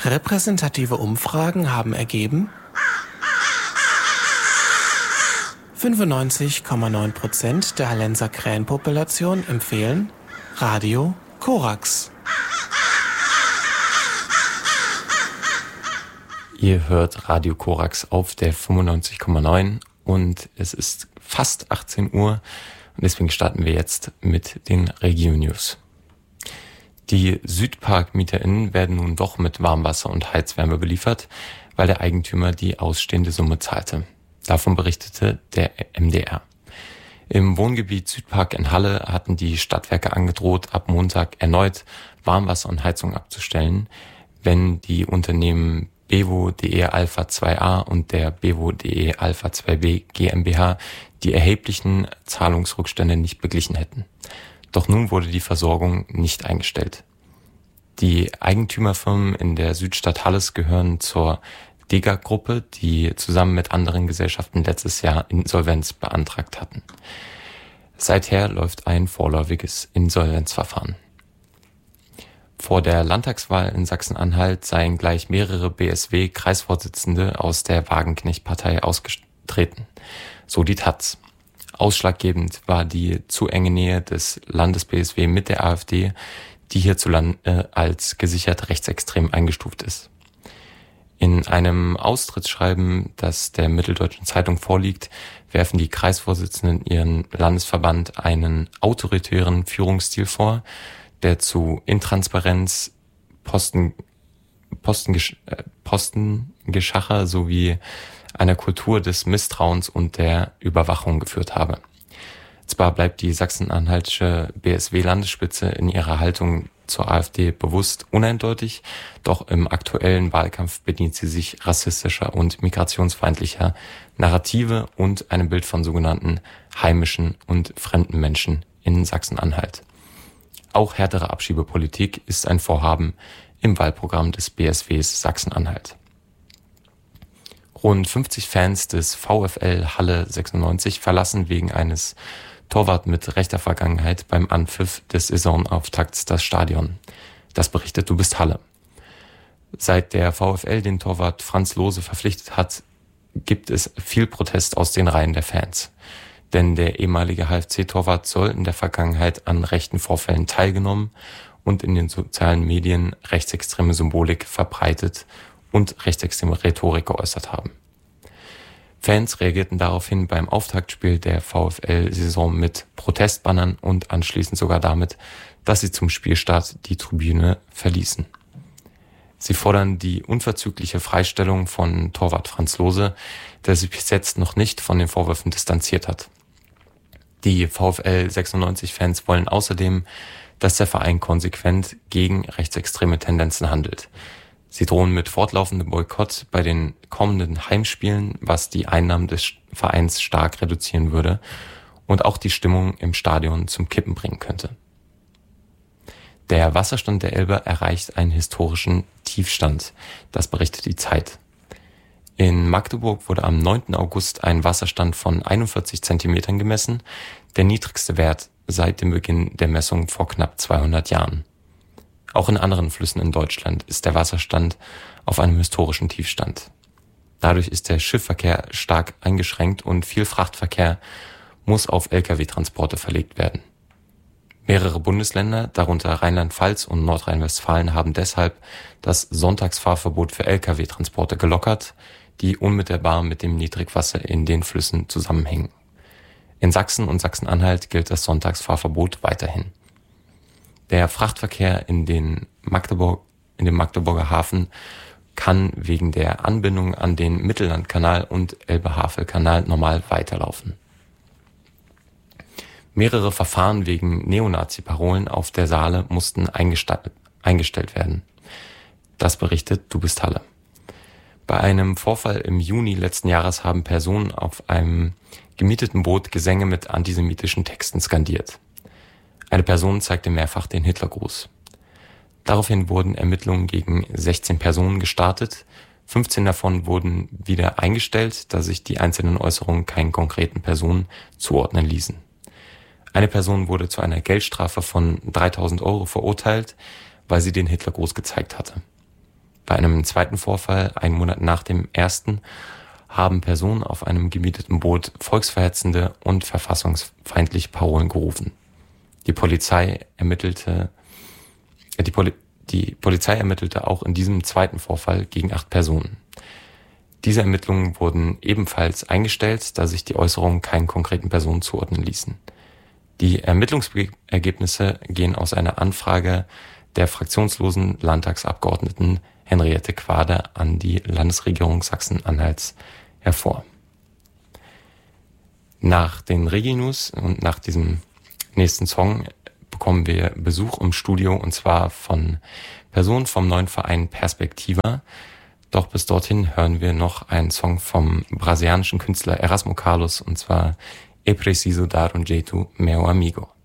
Repräsentative Umfragen haben ergeben, 95,9% der Hallenser Krähenpopulation empfehlen Radio Korax. Ihr hört Radio Korax auf der 95,9 und es ist fast 18 Uhr und deswegen starten wir jetzt mit den Regio-News. Die SüdparkmieterInnen werden nun doch mit Warmwasser und Heizwärme beliefert, weil der Eigentümer die ausstehende Summe zahlte. Davon berichtete der MDR. Im Wohngebiet Südpark in Halle hatten die Stadtwerke angedroht, ab Montag erneut Warmwasser und Heizung abzustellen, wenn die Unternehmen Bewo.de Alpha 2a und der Bewo.de Alpha 2b GmbH die erheblichen Zahlungsrückstände nicht beglichen hätten. Doch nun wurde die Versorgung nicht eingestellt. Die Eigentümerfirmen in der Südstadt Halles gehören zur DEGA-Gruppe, die zusammen mit anderen Gesellschaften letztes Jahr Insolvenz beantragt hatten. Seither läuft ein vorläufiges Insolvenzverfahren. Vor der Landtagswahl in Sachsen-Anhalt seien gleich mehrere BSW-Kreisvorsitzende aus der Wagenknecht-Partei ausgetreten. So die taz. Ausschlaggebend war die zu enge Nähe des Landes-BSW mit der AfD, die hierzulande als gesichert rechtsextrem eingestuft ist. In einem Austrittsschreiben, das der Mitteldeutschen Zeitung vorliegt, werfen die Kreisvorsitzenden ihren Landesverband einen autoritären Führungsstil vor, der zu Intransparenz, Postengeschacher sowie einer Kultur des Misstrauens und der Überwachung geführt habe. Zwar bleibt die sachsen-anhaltische BSW-Landesspitze in ihrer Haltung zur AfD bewusst uneindeutig, doch im aktuellen Wahlkampf bedient sie sich rassistischer und migrationsfeindlicher Narrative und einem Bild von sogenannten heimischen und fremden Menschen in Sachsen-Anhalt. Auch härtere Abschiebepolitik ist ein Vorhaben im Wahlprogramm des BSWs Sachsen-Anhalt. Rund 50 Fans des VfL Halle 96 verlassen wegen eines Torwart mit rechter Vergangenheit beim Anpfiff des Saisonauftakts das Stadion. Das berichtet Du bist Halle. Seit der VfL den Torwart Franz Lose verpflichtet hat, gibt es viel Protest aus den Reihen der Fans. Denn der ehemalige HFC-Torwart soll in der Vergangenheit an rechten Vorfällen teilgenommen und in den sozialen Medien rechtsextreme Symbolik verbreitet und rechtsextreme Rhetorik geäußert haben. Fans reagierten daraufhin beim Auftaktspiel der VfL-Saison mit Protestbannern und anschließend sogar damit, dass sie zum Spielstart die Tribüne verließen. Sie fordern die unverzügliche Freistellung von Torwart Franz Lose, der sich bis jetzt noch nicht von den Vorwürfen distanziert hat. Die VfL 96-Fans wollen außerdem, dass der Verein konsequent gegen rechtsextreme Tendenzen handelt. Sie drohen mit fortlaufendem Boykott bei den kommenden Heimspielen, was die Einnahmen des Vereins stark reduzieren würde und auch die Stimmung im Stadion zum Kippen bringen könnte. Der Wasserstand der Elbe erreicht einen historischen Tiefstand, das berichtet die Zeit. In Magdeburg wurde am 9. August ein Wasserstand von 41 Zentimetern gemessen, der niedrigste Wert seit dem Beginn der Messung vor knapp 200 Jahren. Auch in anderen Flüssen in Deutschland ist der Wasserstand auf einem historischen Tiefstand. Dadurch ist der Schiffsverkehr stark eingeschränkt und viel Frachtverkehr muss auf Lkw-Transporte verlegt werden. Mehrere Bundesländer, darunter Rheinland-Pfalz und Nordrhein-Westfalen, haben deshalb das Sonntagsfahrverbot für Lkw-Transporte gelockert, die unmittelbar mit dem Niedrigwasser in den Flüssen zusammenhängen. In Sachsen und Sachsen-Anhalt gilt das Sonntagsfahrverbot weiterhin. Der Frachtverkehr in dem Magdeburger Hafen kann wegen der Anbindung an den Mittellandkanal und Elbe-Havel-Kanal normal weiterlaufen. Mehrere Verfahren wegen Neonazi-Parolen auf der Saale mussten eingestellt werden. Das berichtet Du bist Halle. Bei einem Vorfall im Juni letzten Jahres haben Personen auf einem gemieteten Boot Gesänge mit antisemitischen Texten skandiert. Eine Person zeigte mehrfach den Hitlergruß. Daraufhin wurden Ermittlungen gegen 16 Personen gestartet. 15 davon wurden wieder eingestellt, da sich die einzelnen Äußerungen keinen konkreten Personen zuordnen ließen. Eine Person wurde zu einer Geldstrafe von 3.000 € verurteilt, weil sie den Hitlergruß gezeigt hatte. Bei einem zweiten Vorfall, einen Monat nach dem ersten, haben Personen auf einem gemieteten Boot volksverhetzende und verfassungsfeindliche Parolen gerufen. Die Polizei ermittelte auch in diesem zweiten Vorfall gegen 8 Personen. Diese Ermittlungen wurden ebenfalls eingestellt, da sich die Äußerungen keinen konkreten Personen zuordnen ließen. Die Ermittlungsergebnisse gehen aus einer Anfrage der fraktionslosen Landtagsabgeordneten Henriette Quader an die Landesregierung Sachsen-Anhalts hervor. Nach den Regi-News und nach diesem nächsten Song bekommen wir Besuch im Studio, und zwar von Personen vom neuen Verein Perspektiva. Doch bis dorthin hören wir noch einen Song vom brasilianischen Künstler Erasmo Carlos, und zwar E Preciso Dar um Jeito, Meu Amigo.